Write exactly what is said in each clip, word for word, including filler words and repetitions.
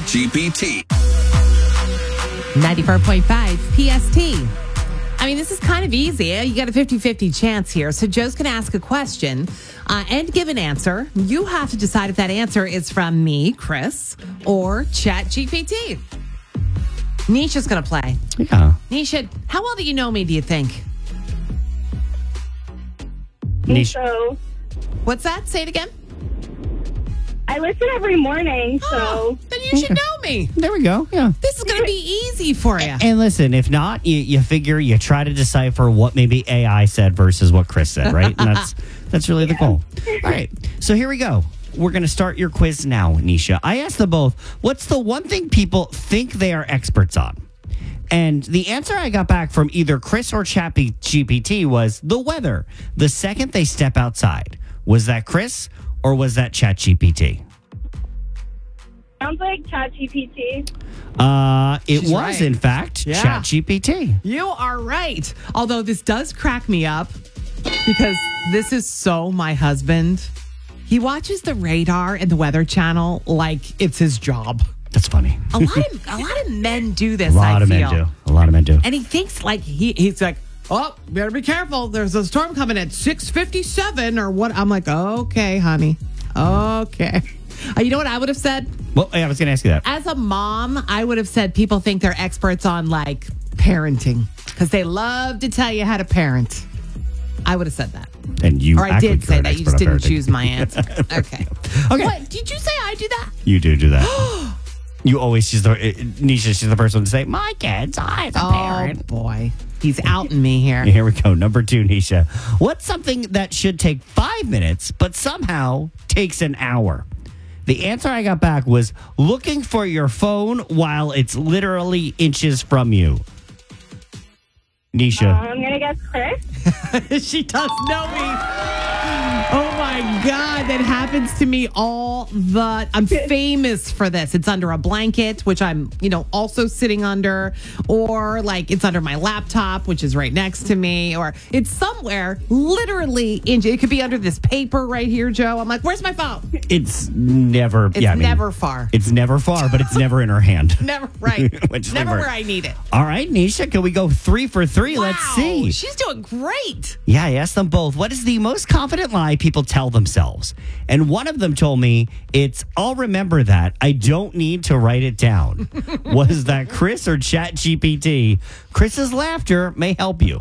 ChatGPT. ninety-four point five P S T. I mean, this is kind of easy. You got a fifty-fifty chance here. So Joe's going to ask a question uh, and give an answer. You have to decide if that answer is from me, Chris, or ChatGPT. Nisha's going to play. Yeah. Nisha, how well do you know me, do you think? Nisha. So What's that? Say it again. I listen every morning, so Oh, then you should know me. There we go. Yeah. This is going to be easy for you. And listen, if not, you, you figure you try to decipher what maybe A I said versus what Chris said, right? And that's that's really the goal. All right. So here we go. We're going to start your quiz now, Nisha. I asked them both, what's the one thing people think they are experts on? And the answer I got back from either Chris or ChatGPT was the weather. The second they step outside. Was that Chris or was that ChatGPT? sounds like ChatGPT. Uh, it She's was, right. in fact, Yeah. ChatGPT. You are right. Although this does crack me up because this is so my husband. He watches the radar and the Weather Channel like it's his job. That's funny. A lot of a lot of men do this. A lot I of feel. men do. A lot of men do. And he thinks like he he's like, oh, better be careful. There's a storm coming at six fifty-seven or what? I'm like, okay, honey, okay. Uh, you know what I would have said? Well, I was going to ask you that. As a mom, I would have said people think they're experts on like parenting because they love to tell you how to parent. I would have said that. And you Or I act did like say you're an that. You expert just on didn't parenting. choose my answer. Okay. Okay. What? Did you say I do that? You do do that. You always, she's the, uh, Nisha, she's the first one to say, my kids, I, the Oh, parent. boy. He's outing me here. Here we go. Number two, Nisha. What's something that should take five minutes, but somehow takes an hour? The answer I got back was looking for your phone while it's literally inches from you. Nisha. Uh, I'm going to guess Chris. She does know me. Oh my God, that happens to me all the. I'm famous for this. It's under a blanket, which I'm, you know, also sitting under, or like it's under my laptop, which is right next to me, or it's somewhere literally in. It could be under this paper right here, Joe. I'm like, where's my phone? It's never. It's yeah, I mean, never far. It's never far, but it's never in her hand. Never right. Which is Never like- where I need it. All right, Nisha, can we go three for three? Let's Wow, see. She's doing great. Yeah, I asked them both. What is the most confident lie people tell themselves? And one of them told me it's, I'll remember that. I don't need to write it down. Was that Chris or ChatGPT? Chris's laughter may help you.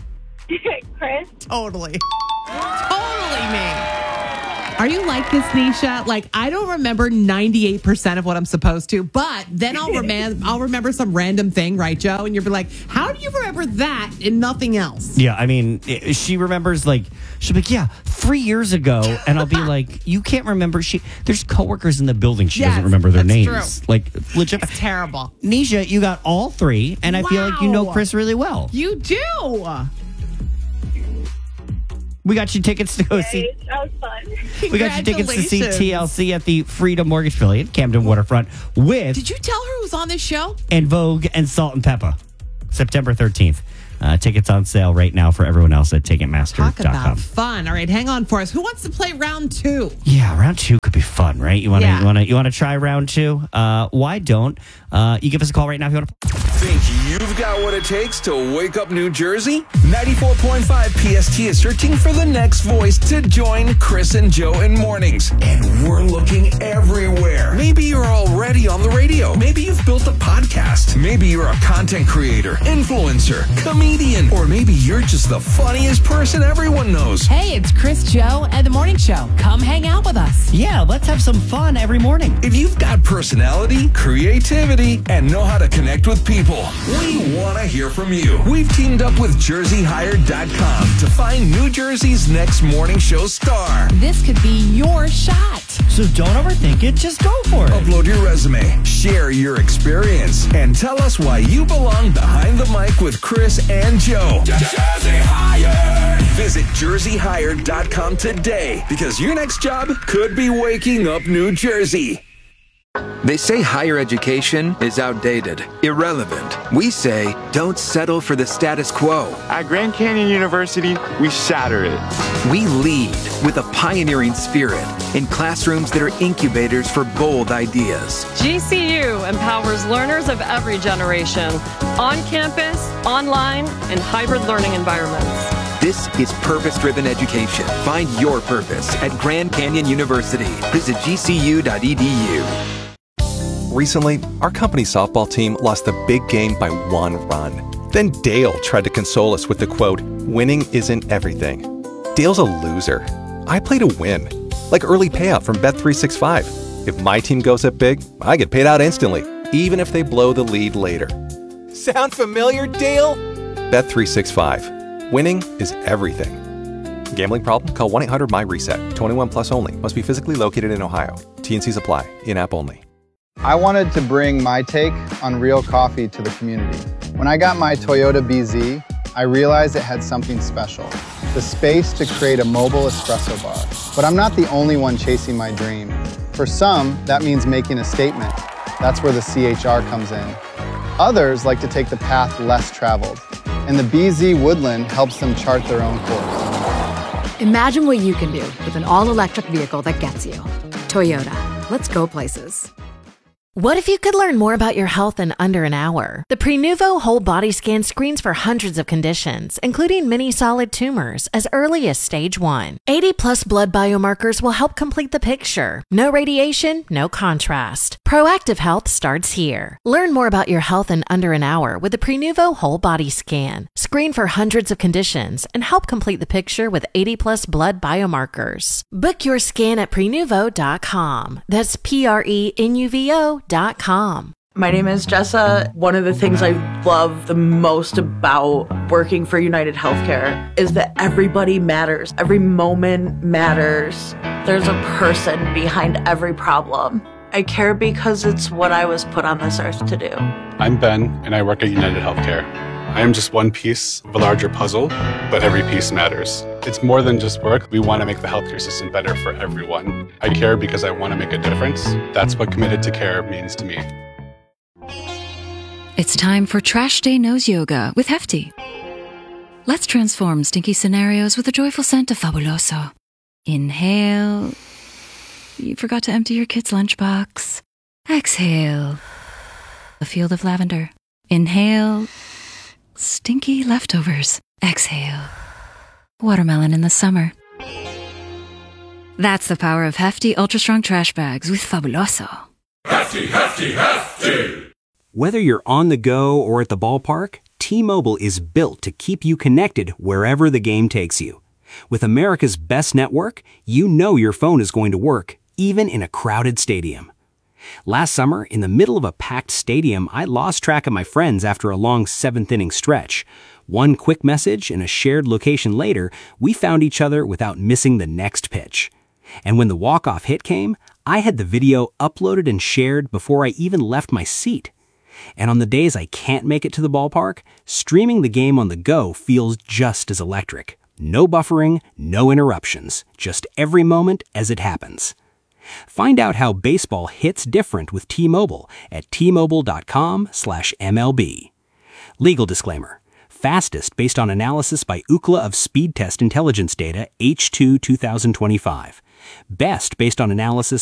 Chris. Totally. Totally me. Are you like this, Nisha? Like, I don't remember ninety-eight percent of what I'm supposed to, but then I'll remember I'll remember some random thing, right, Joe? And you'll be like, how do you remember that and nothing else? Yeah, I mean, i- she remembers, like, she'll be like, yeah, three years ago. And I'll be like, you can't remember. She There's coworkers in the building. She Yes, doesn't remember their that's names. true. Like, legit. It's terrible. Nisha, you got all three, and I feel like you know Wow. Chris really well. You do. We got you tickets to go see. Great. That was fun. We got you tickets to see Congratulations. T L C at the Freedom Mortgage Affiliate, Camden Waterfront, with Did you tell her who's on this show? En Vogue and Salt and Pepper, September thirteenth. Uh, tickets on sale right now for everyone else at Ticketmaster Talk dot com. about fun. All right, hang on for us. Who wants to play round two? Yeah, round two could be fun, right? You want to Yeah. you want to you want to try round two? Uh, why don't uh, you give us a call right now if you want to? Think you've got what it takes to wake up New Jersey? ninety-four point five P S T is searching for the next voice to join Chris and Joe in mornings. And we're looking everywhere. Maybe you're already on the radio. Maybe you've built a podcast. Maybe you're a content creator, influencer, comedian, or maybe you're just the funniest person everyone knows. Hey, it's Chris, Joe, and the Morning Show. Come hang out with us. Yeah, let's have some fun every morning. If you've got personality, creativity, and know how to connect with people, we want to hear from you. We've teamed up with Jersey Hired dot com to find New Jersey's next morning show star. This could be your shot. So don't overthink it. Just go for it. Upload your resume, share your experience, and tell us why you belong behind the mic with Chris and Joe. Jersey Hired! Visit Jersey Hired dot com today because your next job could be waking up New Jersey. They say higher education is outdated, irrelevant. We say don't settle for the status quo. At Grand Canyon University, we shatter it. We lead with a pioneering spirit in classrooms that are incubators for bold ideas. G C U empowers learners of every generation, on campus, online, and hybrid learning environments. This is purpose-driven education. Find your purpose at Grand Canyon University. Visit g c u dot e d u. Recently, our company softball team lost the big game by one run. Then Dale tried to console us with the quote, "Winning isn't everything." Dale's a loser. I play to win. Like early payout from Bet three sixty-five. If my team goes up big, I get paid out instantly, even if they blow the lead later. Sound familiar, Dale? Bet three sixty-five. Winning is everything. Gambling problem? Call one eight hundred M Y reset. twenty-one plus only. Must be physically located in Ohio. T N Cs apply. In-app only. I wanted to bring my take on real coffee to the community. When I got my Toyota B Z, I realized it had something special. The space to create a mobile espresso bar. But I'm not the only one chasing my dream. For some, that means making a statement. That's where the C H R comes in. Others like to take the path less traveled. And the B Z Woodland helps them chart their own course. Imagine what you can do with an all-electric vehicle that gets you. Toyota. Let's go places. What if you could learn more about your health in under an hour? The Prenuvo Whole Body Scan screens for hundreds of conditions, including many solid tumors, as early as stage one. eighty plus blood biomarkers will help complete the picture. No radiation, no contrast. Proactive health starts here. Learn more about your health in under an hour with the Prenuvo Whole Body Scan. Screen for hundreds of conditions and help complete the picture with eighty plus blood biomarkers. Book your scan at prenuvo dot com. That's P R E N U V O dot com. My name is Jessa. One of the things I love the most about working for United Healthcare is that everybody matters. Every moment matters. There's a person behind every problem. I care because it's what I was put on this earth to do. I'm Ben, and I work at United Healthcare. I am just one piece of a larger puzzle, but every piece matters. It's more than just work. We want to make the healthcare system better for everyone. I care because I want to make a difference. That's what committed to care means to me. It's time for Trash Day Nose Yoga with Hefty. Let's transform stinky scenarios with the joyful scent of Fabuloso. Inhale. You forgot to empty your kid's lunchbox. Exhale. A field of lavender. Inhale. Stinky leftovers. Exhale. Watermelon in the summer. That's the power of Hefty Ultra Strong Trash Bags with Fabuloso. Hefty, Hefty, Hefty! Whether you're on the go or at the ballpark, T-Mobile is built to keep you connected wherever the game takes you. With America's best network, you know your phone is going to work, even in a crowded stadium. Last summer, in the middle of a packed stadium, I lost track of my friends after a long seventh-inning stretch. One quick message and a shared location later, we found each other without missing the next pitch. And when the walk-off hit came, I had the video uploaded and shared before I even left my seat. And on the days I can't make it to the ballpark, streaming the game on the go feels just as electric. No buffering, no interruptions, just every moment as it happens. Find out how baseball hits different with T-Mobile at T Mobile dot com slash M L B. Legal disclaimer. Fastest based on analysis by Ookla of Speed Test Intelligence Data H two twenty twenty-five. Best based on analysis